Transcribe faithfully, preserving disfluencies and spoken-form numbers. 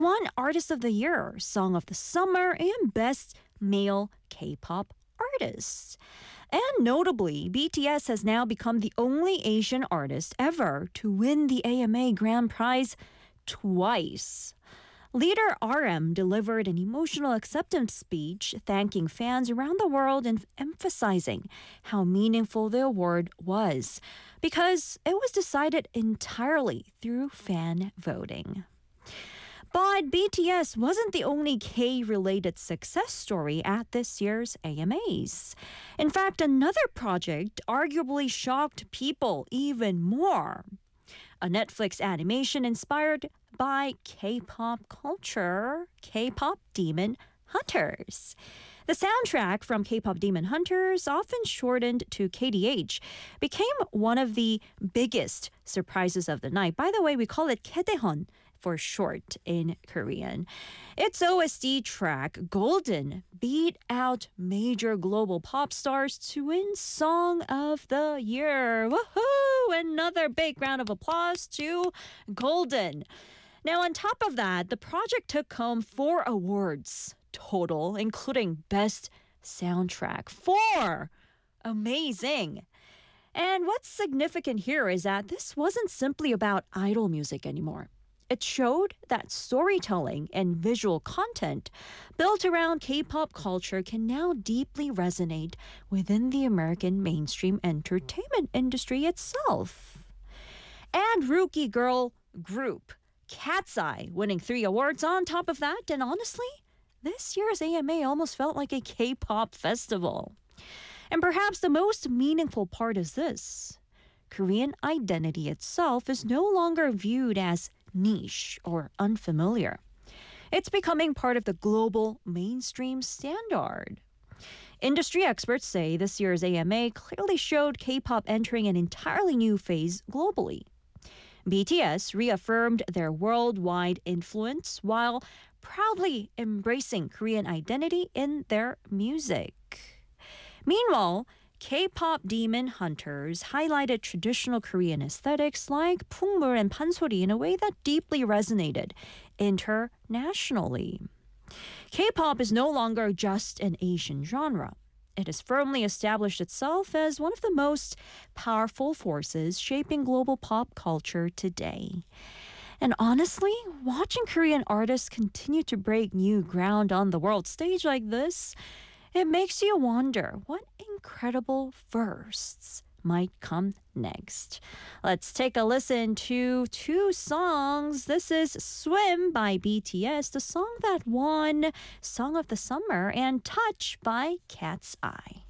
won Artist of the Year, Song of the Summer, and Best Male K-pop Artist. And notably, B T S has now become the only Asian artist ever to win the A M A Grand Prize twice. Leader R M delivered an emotional acceptance speech thanking fans around the world and emphasizing how meaningful the award was because it was decided entirely through fan voting. But B T S wasn't the only K-related success story at this year's A M As. In fact, another project arguably shocked people even more. A Netflix animation inspired by K-pop culture, K-pop Demon Hunters. The soundtrack from K-pop Demon Hunters, often shortened to K D H, became one of the biggest surprises of the night. By the way, we call it Kaedehon for short in Korean. Its O S T track, Golden, beat out major global pop stars to win Song of the Year. Woohoo! Another big round of applause to Golden. Now, on top of that, the project took home four awards total, including Best Soundtrack. Four! Amazing! And what's significant here is that this wasn't simply about idol music anymore. It showed that storytelling and visual content built around K-pop culture can now deeply resonate within the American mainstream entertainment industry itself. And rookie girl group Cat's Eye winning three awards on top of that, and honestly, this year's A M A almost felt like a K-pop festival. And perhaps the most meaningful part is this. Korean identity itself is no longer viewed as niche or unfamiliar. It's becoming part of the global mainstream standard. Industry experts say this year's A M A clearly showed K-pop entering an entirely new phase globally. B T S reaffirmed their worldwide influence while proudly embracing Korean identity in their music. Meanwhile, K-pop Demon Hunters highlighted traditional Korean aesthetics like Pungmul and Pansori in a way that deeply resonated internationally. K-pop is no longer just an Asian genre. It has firmly established itself as one of the most powerful forces shaping global pop culture today. And honestly, watching Korean artists continue to break new ground on the world stage like this, it makes you wonder what incredible firsts might come next. Let's take a listen to two songs. This is Swim by B T S, the song that won Song of the Summer, and Touch by Cat's Eye.